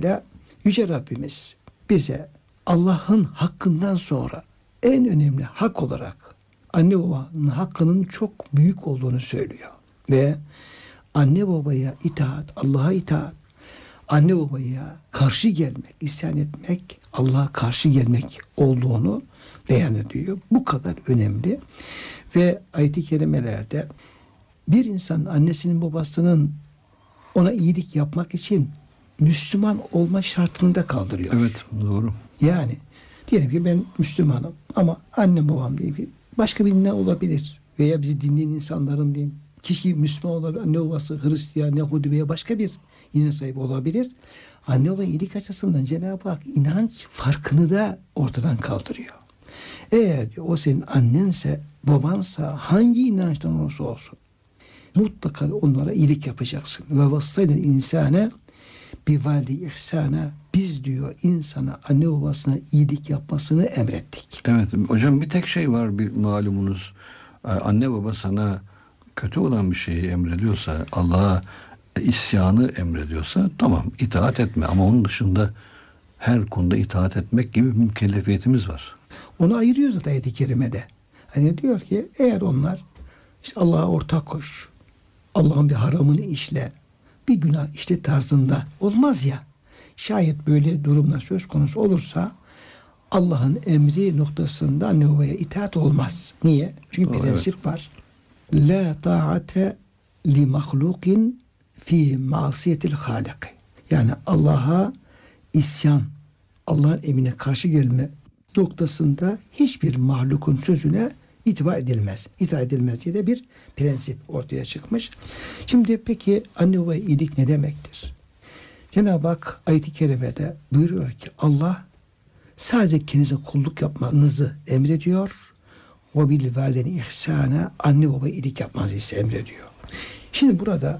Dolayısıyla Yüce Rabbimiz bize Allah'ın hakkından sonra en önemli hak olarak anne babanın hakkının çok büyük olduğunu söylüyor. Ve anne babaya itaat, Allah'a itaat, anne babaya karşı gelmek, isyan etmek, Allah'a karşı gelmek olduğunu beyan ediyor. Bu kadar önemli. Ve ayet-i kerimelerde bir insan annesinin babasının ona iyilik yapmak için Müslüman olma şartını da kaldırıyor. Evet, doğru. Yani diyelim ki ben Müslümanım ama annem babam diye bir başka birinden olabilir. Veya bizi dinleyen insanların diyeyim, kişi Müslüman olabilir, anne babası Hristiyan, Yahudi veya başka bir inanç sahibi olabilir. Anne baba iyilik açısından Cenab-ı Hak inanç farkını da ortadan kaldırıyor. Eğer o senin annense, babansa hangi inançtan olursa olsun mutlaka onlara iyilik yapacaksın. Ve vassayla insane bir valide ihsana, biz diyor insana anne babasına iyilik yapmasını emrettik. Evet hocam, bir tek şey var, bir malumunuz. Anne baba sana kötü olan bir şeyi emrediyorsa, Allah'a isyanı emrediyorsa tamam, itaat etme, ama onun dışında her konuda itaat etmek gibi bir mükellefiyetimiz var. Onu ayırıyor zaten ayet-i kerimede. Hani diyor ki eğer onlar işte Allah'a ortak koş, Allah'ın bir haramını işle, bir günah işte tarzında olmaz ya. Şayet böyle durumlar söz konusu olursa Allah'ın emri noktasında anne babaya itaat olmaz. Niye? Çünkü bir prensip var. La ta'ate li mahlukin fi masiyetil halik. Yani Allah'a isyan, Allah'ın emrine karşı gelme noktasında hiçbir mahlukun sözüne itibar edilmez. İtaat edilmez diye de bir prensip ortaya çıkmış. Şimdi peki anne babaya iyilik ne demektir? Cenab-ı Hak ayet-i kerimede buyuruyor ki Allah sadece kendinize kulluk yapmanızı emrediyor. Ve bil valideyni ihsana, anne baba iyilik yapmanızı ise emrediyor. Şimdi burada